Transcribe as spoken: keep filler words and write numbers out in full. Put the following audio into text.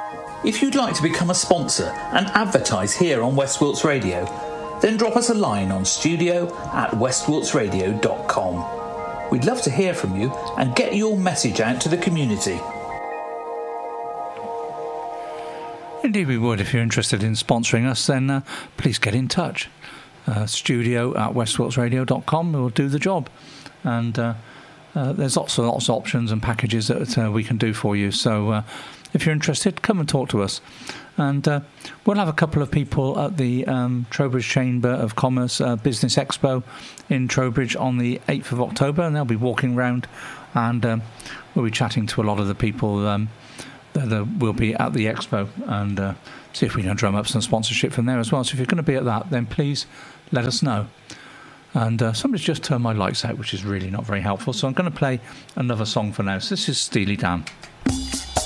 If you'd like to become a sponsor and advertise here on West Wilts Radio, then drop us a line on studio at west wilts radio dot com. We'd love to hear from you and get your message out to the community. Indeed we would. If you're interested in sponsoring us, then uh, please get in touch. Uh, studio at west wilts radio dot com will do the job. And uh, uh, there's lots and lots of options and packages that uh, we can do for you. So uh, if you're interested, come and talk to us. And uh, we'll have a couple of people at the um, Trowbridge Chamber of Commerce uh, Business Expo in Trowbridge on the eighth of October, and they'll be walking around, and um, we'll be chatting to a lot of the people um, that uh, will be at the expo, and uh, see if we can drum up some sponsorship from there as well. So if you're going to be at that, then please let us know. And uh, somebody's just turned my lights out, which is really not very helpful, so I'm going to play another song for now. So this is Steely Dan.